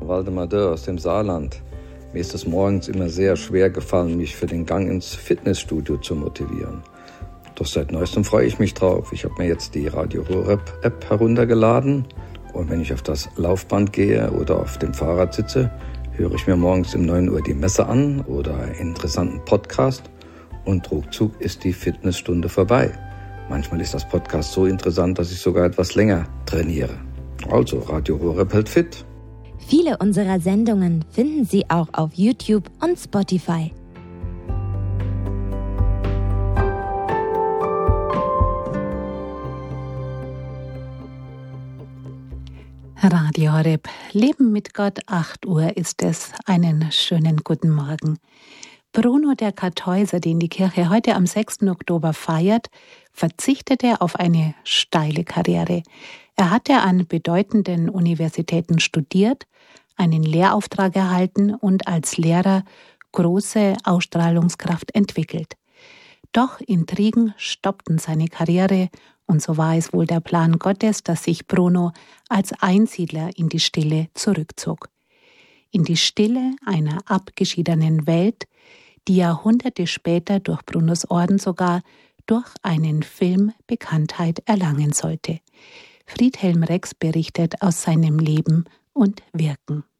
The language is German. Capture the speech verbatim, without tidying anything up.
Waldemar Dörr aus dem Saarland. Mir ist es morgens immer sehr schwer gefallen, mich für den Gang ins Fitnessstudio zu motivieren. Doch seit neuestem freue ich mich drauf. Ich habe mir jetzt die Radio Horeb-App heruntergeladen und wenn ich auf das Laufband gehe oder auf dem Fahrrad sitze, höre ich mir morgens um neun Uhr die Messe an oder einen interessanten Podcast und ruckzuck ist die Fitnessstunde vorbei. Manchmal ist das Podcast so interessant, dass ich sogar etwas länger trainiere. Also, Radio Horeb hält fit. Viele unserer Sendungen finden Sie auch auf YouTube und Spotify. Radio Horeb, Leben mit Gott, acht Uhr ist es. Einen schönen guten Morgen. Bruno der Kartäuser, den die Kirche heute am sechsten Oktober feiert, verzichtete auf eine steile Karriere. Er hatte an bedeutenden Universitäten studiert, einen Lehrauftrag erhalten und als Lehrer große Ausstrahlungskraft entwickelt. Doch Intrigen stoppten seine Karriere und so war es wohl der Plan Gottes, dass sich Bruno als Einsiedler in die Stille zurückzog. In die Stille einer abgeschiedenen Welt, die Jahrhunderte später durch Brunos Orden sogar durch einen Film Bekanntheit erlangen sollte. Friedhelm Rex berichtet aus seinem Leben und Wirken.